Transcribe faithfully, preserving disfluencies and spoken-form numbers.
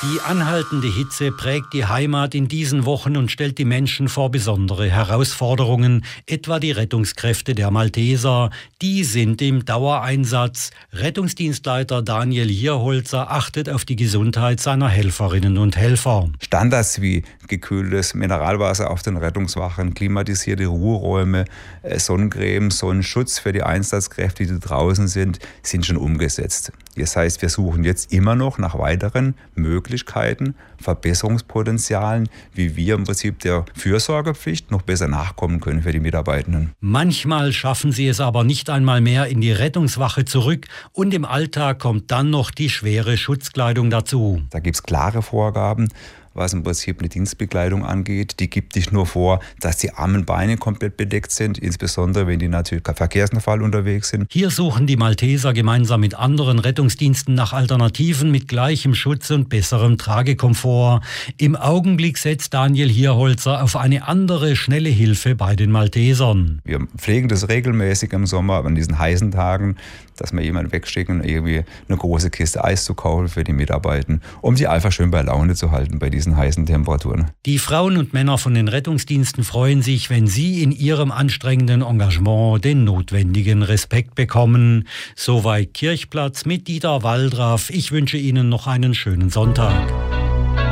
Die anhaltende Hitze prägt die Heimat in diesen Wochen und stellt die Menschen vor besondere Herausforderungen, etwa die Rettungskräfte der Malteser. Die sind im Dauereinsatz. Rettungsdienstleiter Daniel Hierholzer achtet auf die Gesundheit seiner Helferinnen und Helfer. Standards wie gekühltes Mineralwasser auf den Rettungswachen, klimatisierte Ruheräume, Sonnencreme, Sonnenschutz für die Einsatzkräfte, die draußen sind, sind schon umgesetzt. Das heißt, wir suchen jetzt immer noch nach weiteren Möglichkeiten, Verbesserungspotenzialen, wie wir im Prinzip der Fürsorgepflicht noch besser nachkommen können für die Mitarbeitenden. Manchmal schaffen sie es aber nicht einmal mehr in die Rettungswache zurück und im Alltag kommt dann noch die schwere Schutzkleidung dazu. Da gibt es klare Vorgaben, was im Prinzip eine Dienstbekleidung angeht. Die gibt nicht nur vor, dass die Arme und Beine komplett bedeckt sind, insbesondere wenn die natürlich im Verkehrsunfall unterwegs sind. Hier suchen die Malteser gemeinsam mit anderen Rettungsdiensten nach Alternativen mit gleichem Schutz und besserem Tragekomfort. Im Augenblick setzt Daniel Hierholzer auf eine andere, schnelle Hilfe bei den Maltesern. Wir pflegen das regelmäßig im Sommer an diesen heißen Tagen, dass wir jemanden wegschicken, irgendwie eine große Kiste Eis zu kaufen für die Mitarbeiter, um sie einfach schön bei Laune zu halten bei diesen heißen Temperaturen. Die Frauen und Männer von den Rettungsdiensten freuen sich, wenn sie in ihrem anstrengenden Engagement den notwendigen Respekt bekommen. Soweit Kirchplatz mit Dieter Waldraff. Ich wünsche Ihnen noch einen schönen Sonntag.